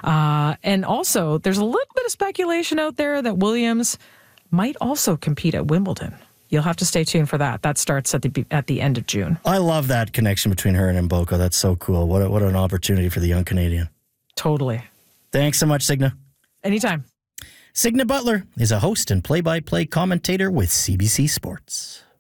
And also, there's a little bit of speculation out there that Williams might also compete at Wimbledon. You'll have to stay tuned for that. That starts at the end of June. I love that connection between her and Mboko. That's so cool. What an opportunity for the young Canadian. Totally. Thanks so much, Signa. Anytime. Signa Butler is a host and play-by-play commentator with CBC Sports.